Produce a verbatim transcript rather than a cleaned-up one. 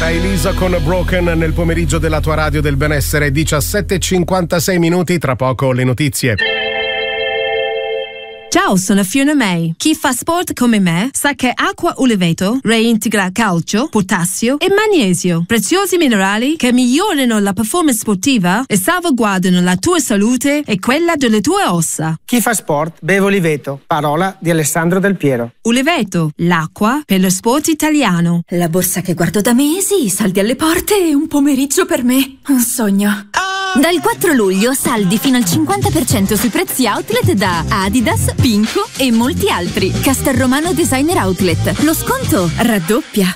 Era Elisa con Broken nel pomeriggio della tua radio del benessere. Diciassette e cinquantasei minuti, tra poco le notizie. Ciao, sono Fiona May. Chi fa sport come me sa che acqua Uliveto reintegra calcio, potassio e magnesio, preziosi minerali che migliorano la performance sportiva e salvaguardano la tua salute e quella delle tue ossa. Chi fa sport beve Uliveto, parola di Alessandro Del Piero. Uliveto, l'acqua per lo sport italiano. La borsa che guardo da mesi, i saldi alle porte e un pomeriggio per me. Un sogno. Dal quattro luglio saldi fino al cinquanta per cento sui prezzi outlet da Adidas, Pinco e molti altri. Castelromano Designer Outlet. Lo sconto raddoppia.